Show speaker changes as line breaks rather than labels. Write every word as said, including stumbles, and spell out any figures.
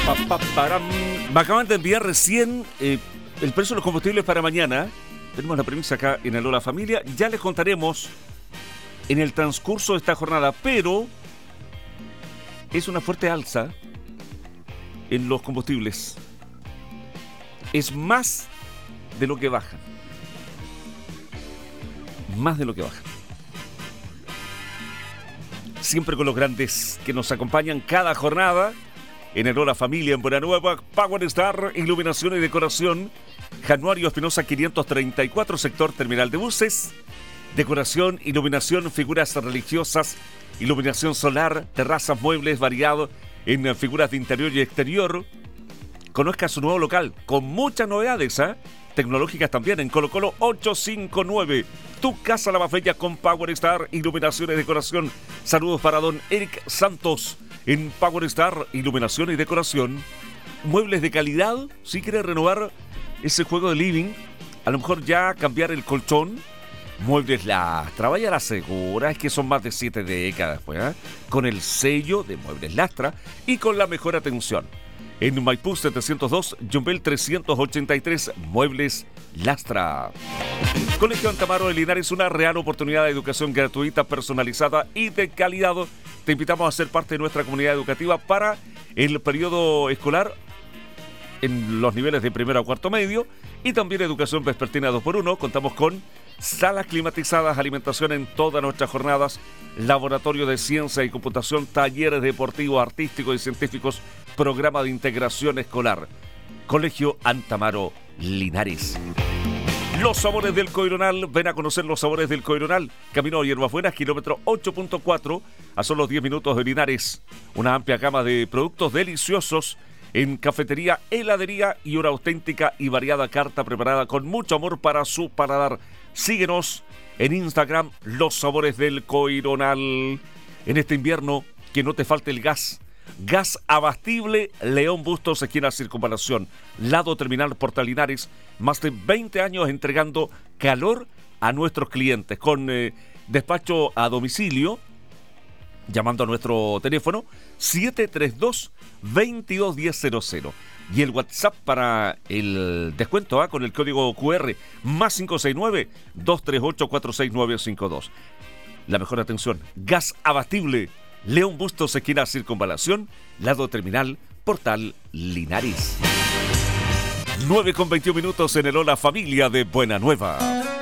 Pa, pa, param. Me acaban de enviar recién eh, el precio de los combustibles para mañana. Tenemos la premisa acá en el Hola Familia. Ya les contaremos en el transcurso de esta jornada, pero es una fuerte alza en los combustibles. Es más de lo que bajan. Más de lo que bajan. Siempre con los grandes que nos acompañan cada jornada. En el Hola Familia, en Buenanueva, Power Star, Iluminación y Decoración, Januario Espinosa quinientos treinta y cuatro, sector terminal de buses, decoración, iluminación, figuras religiosas, iluminación solar, terrazas, muebles, variado en figuras de interior y exterior. Conozca su nuevo local, con muchas novedades, ¿eh? Tecnológicas también, en Colo Colo ochocientos cincuenta y nueve. Tu casa la más bella con Power Star, Iluminación y Decoración. Saludos para don Eric Santos. En Power Star, Iluminación y Decoración. Muebles de calidad. Si quiere renovar ese juego de living, a lo mejor ya cambiar el colchón. Muebles Lastra, vaya la segura, es que son más de siete décadas, pues, ¿eh? Con el sello de Muebles Lastra y con la mejor atención. En Maipú setecientos dos, Yumbel trescientos ochenta y tres, Muebles Lastra. Colegio Antamaro de Linares, una real oportunidad de educación gratuita, personalizada y de calidad. Te invitamos a ser parte de nuestra comunidad educativa para el periodo escolar en los niveles de primero a cuarto medio y también educación vespertina dos por uno. Contamos con salas climatizadas, alimentación en todas nuestras jornadas, laboratorio de ciencia y computación, talleres deportivos, artísticos y científicos, programa de integración escolar. Colegio Antamaro Linares. Los sabores del Coironal, ven a conocer los sabores del Coironal. Camino a Hierbas Buenas, kilómetro ocho punto cuatro, a solo diez minutos de Linares. Una amplia gama de productos deliciosos en cafetería, heladería y una auténtica y variada carta preparada con mucho amor para su paladar. Síguenos en Instagram, Los Sabores del Coironal. En este invierno, que no te falte el gas. Gas abastible León Bustos, esquina Circunvalación, lado terminal Portal Linares. Más de veinte años entregando calor a nuestros clientes con eh, despacho a domicilio, llamando a nuestro teléfono siete tres dos, dos dos uno cero cero cero y el WhatsApp para el descuento ¿eh? con el código cu erre más cinco seis nueve, dos tres ocho, cuatro seis nueve cinco dos. La mejor atención, gas abastible León Bustos, esquina Circunvalación, lado terminal Portal Linares. nueve con veintiún minutos en el Hola Familia de Buenanueva.